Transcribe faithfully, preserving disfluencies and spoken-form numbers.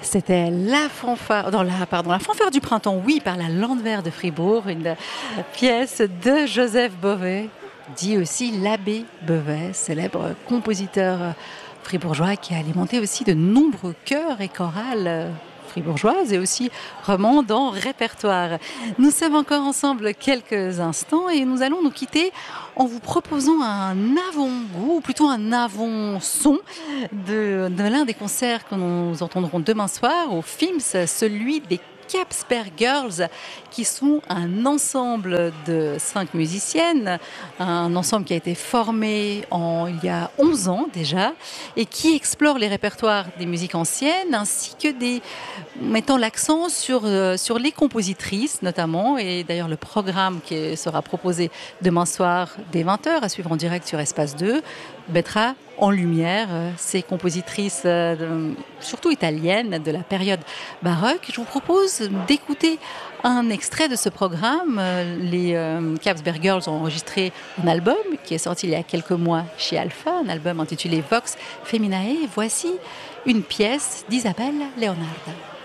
C'était la fanfare, dans la, pardon, la fanfare du printemps, oui, par la Landwehr de Fribourg, une pièce de Joseph Beauvais, dit aussi l'abbé Beauvais, célèbre compositeur fribourgeois qui a alimenté aussi de nombreux chœurs et chorales fribourgeoises et aussi romandes en répertoire. Nous sommes encore ensemble quelques instants et nous allons nous quitter en vous proposant un avant-goût, ou plutôt un avant-son de, de l'un des concerts que nous entendrons demain soir au FIMS, celui des Capsberg Girls, qui sont un ensemble de cinq musiciennes, un ensemble qui a été formé en, il y a onze ans déjà, et qui explore les répertoires des musiques anciennes, ainsi que des, mettant l'accent sur, euh, sur les compositrices notamment, et d'ailleurs le programme qui sera proposé demain soir dès vingt heures, à suivre en direct sur Espace deux, mettra en lumière ces compositrices, euh, surtout italiennes, de la période baroque. Je vous propose d'écouter un extrait de ce programme. Les euh, Capsberg Girls ont enregistré un album qui est sorti il y a quelques mois chez Alpha, un album intitulé Vox Feminae. Voici une pièce d'Isabelle Leonarda.